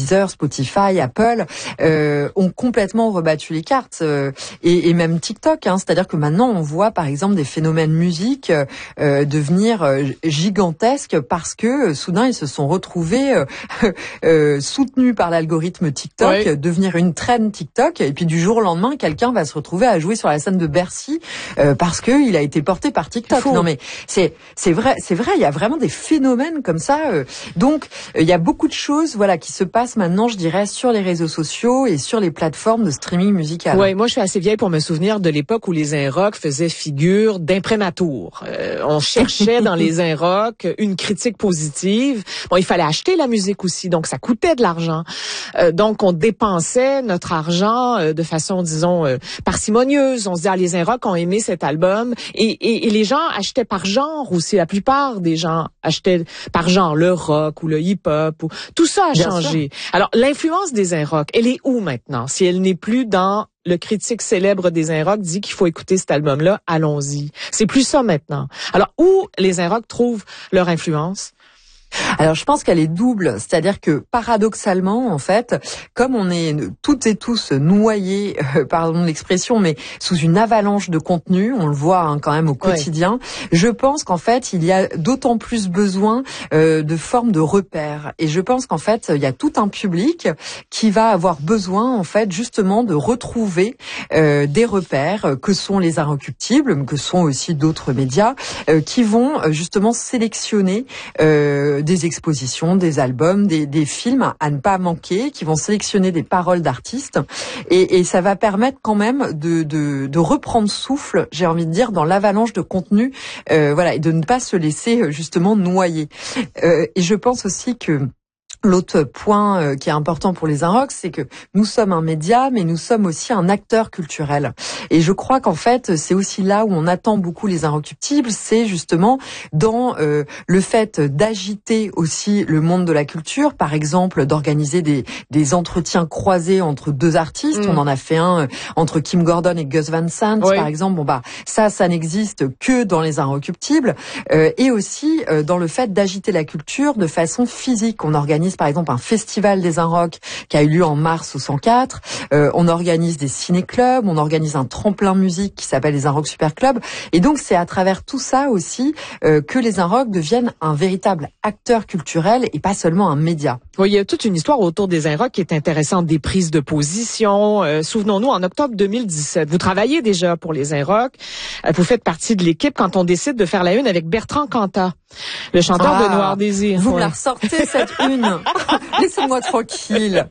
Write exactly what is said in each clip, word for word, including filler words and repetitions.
Deezer, Spotify, Apple, euh, ont complètement rebattu les cartes, euh, et, et même TikTok. Hein, c'est-à-dire que maintenant, on voit par exemple des phénomènes musique euh, devenir euh, gigantesques parce que euh, soudain ils se sont retrouvés euh, euh, soutenus par l'algorithme TikTok, oui. devenir une trend TikTok, et puis du jour au lendemain, quelqu'un va se retrouver à jouer sur la scène de Bercy euh, parce que il a été porté par TikTok. Non mais c'est c'est vrai, c'est vrai, il y a vraiment des phénomènes comme ça. Euh, donc euh, il y a beaucoup de choses, voilà, qui se passent maintenant, je dirais, sur les réseaux sociaux et sur les plateformes de streaming musical. Oui, moi je suis assez vieille pour me souvenir de l'époque où les Inrock faisaient figure d'imprimatur. Euh, on cherchait dans les Inrock une critique positive. Bon, il fallait acheter la musique aussi, donc ça coûtait de l'argent. Euh, donc on dépensait notre argent euh, de façon, disons, euh, parcimonieuse. On se dit, ah, les Inrock ont aimé cet album, et, et, et les gens achetaient par genre aussi. La plupart des gens achetaient par genre le rock ou le hip-hop. Ou... Tout ça a Bien changé. Sûr. Alors l'influence des Inrock, elle est où maintenant? Si elle n'est plus dans le critique célèbre des Inrock dit qu'il faut écouter cet album-là, allons-y. C'est plus ça maintenant. Alors, où les Inrock trouvent leur influence? Alors je pense qu'elle est double, c'est-à-dire que paradoxalement, en fait, comme on est toutes et tous noyés, euh, pardon de l'expression, mais sous une avalanche de contenu, on le voit hein, quand même au quotidien, ouais. je pense qu'en fait, il y a d'autant plus besoin euh, de formes de repères. Et je pense qu'en fait, il y a tout un public qui va avoir besoin, en fait, justement de retrouver euh, des repères que sont les Inrecuptibles, que sont aussi d'autres médias, euh, qui vont justement sélectionner euh, des expositions, des albums, des, des films à ne pas manquer, qui vont sélectionner des paroles d'artistes, et, et ça va permettre quand même de, de, de reprendre souffle, j'ai envie de dire, dans l'avalanche de contenu, euh, voilà, et de ne pas se laisser justement noyer. Euh, et je pense aussi que l'autre point euh, qui est important pour les Inrock, c'est que nous sommes un média, mais nous sommes aussi un acteur culturel. Et je crois qu'en fait, c'est aussi là où on attend beaucoup les Inrecuptibles, c'est justement dans euh, le fait d'agiter aussi le monde de la culture, par exemple d'organiser des, des entretiens croisés entre deux artistes. Mmh. On en a fait un euh, entre Kim Gordon et Gus Van Sant, oui. par exemple. Bon bah ça, ça n'existe que dans les Inrecuptibles, euh, et aussi euh, dans le fait d'agiter la culture de façon physique. On organise par exemple un festival des Inrock qui a eu lieu en mars au cent quatre. Euh, on organise des ciné-clubs, on organise un tremplin musique qui s'appelle les Inrock Super Club. Et donc c'est à travers tout ça aussi euh, que les Inrock deviennent un véritable acteur culturel et pas seulement un média. Oui, il y a toute une histoire autour des Inrock qui est intéressante, des prises de position. Euh, souvenons-nous, en octobre deux mille dix-sept, vous travaillez déjà pour les Inrock. Euh, vous faites partie de l'équipe quand on décide de faire la une avec Bertrand Cantat, le chanteur ah, de Noir Désir. Vous ouais. me la ressortez cette une. Laissez-moi tranquille.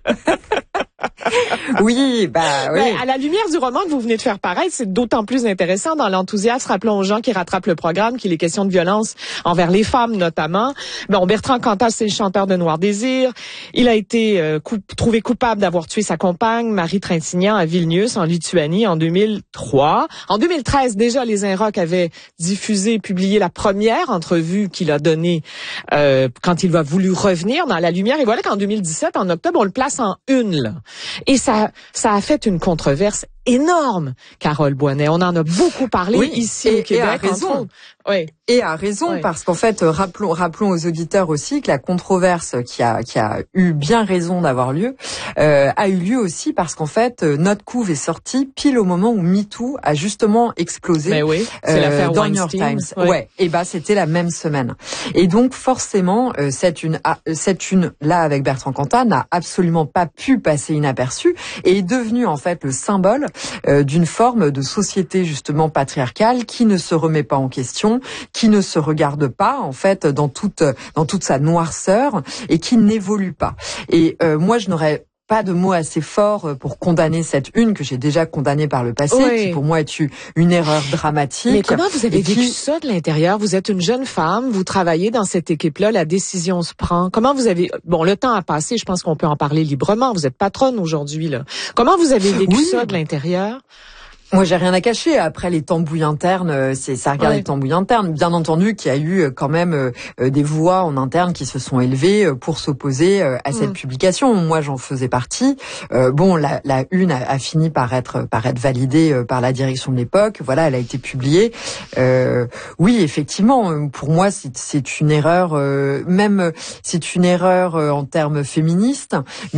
Oui, bah oui. Ben, à la lumière du roman que vous venez de faire paraître, c'est d'autant plus intéressant dans l'enthousiasme. Rappelons aux gens qui rattrapent le programme qu'il est question de violence envers les femmes notamment. Bon, Bertrand Cantat, c'est le chanteur de Noir Désir. Il a été euh, coup, trouvé coupable d'avoir tué sa compagne, Marie Trintignant, à Vilnius, en Lituanie, en deux mille trois. En deux mille treize, déjà, les Inrock avaient diffusé, publié la première entrevue qu'il a donnée euh, quand il a voulu revenir dans la lumière. Et voilà qu'en deux mille dix-sept, en octobre, on le place en une, là. Et ça, ça a fait une controverse énorme, Carole Boinet. On en a beaucoup parlé oui, ici et, au Québec. Et à raison. Oui. Et à raison, oui. Parce qu'en fait, rappelons, rappelons aux auditeurs aussi que la controverse qui a, qui a eu bien raison d'avoir lieu, euh, a eu lieu aussi parce qu'en fait, notre couve est sortie pile au moment où MeToo a justement explosé. Mais oui, c'est euh, l'affaire dans New York Times. Oui. Ouais. Et bah, c'était la même semaine. Et donc, forcément, euh, cette une, ah, cette une là avec Bertrand Cantat n'a absolument pas pu passer inaperçue et est devenue en fait le symbole euh, d'une forme de société justement patriarcale qui ne se remet pas en question, qui ne se regarde pas en fait dans toute dans toute sa noirceur et qui n'évolue pas. Et euh, moi je n'aurais pas de mots assez forts pour condamner cette une que j'ai déjà condamnée par le passé, oui. qui pour moi est une erreur dramatique. Mais comment vous avez vécu qui... ça de l'intérieur? Vous êtes une jeune femme, vous travaillez dans cette équipe-là, la décision se prend. Comment vous avez... Bon, le temps a passé, je pense qu'on peut en parler librement. Vous êtes patronne aujourd'hui, là. Comment vous avez vécu oui. ça de l'intérieur? Moi, j'ai rien à cacher. Après les tambouilles internes, c'est ça regarde ouais. les tambouilles internes. Bien entendu qu'il y a eu quand même euh, des voix en interne qui se sont élevées pour s'opposer euh, à cette mmh. publication. Moi, j'en faisais partie. Euh, bon, la, la une a, a fini par être par être validée euh, par la direction de l'époque. Voilà, elle a été publiée. Euh, oui, effectivement, pour moi, c'est, c'est une erreur. Euh, même c'est une erreur euh, en termes féministes.